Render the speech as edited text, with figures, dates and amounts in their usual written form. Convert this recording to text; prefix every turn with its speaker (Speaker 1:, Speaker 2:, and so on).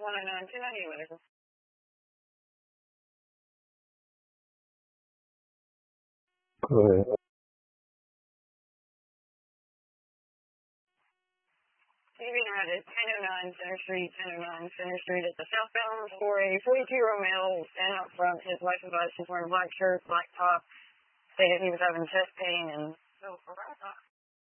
Speaker 1: 109, 290, whatever.
Speaker 2: Go ahead.
Speaker 1: Leaving out at 1009 Center Street, 1009 Center Street at the southbound for a 42-year-old male standing out front. His wife advised he's wearing a black shirt, black top, stated he was having chest pain and so forth.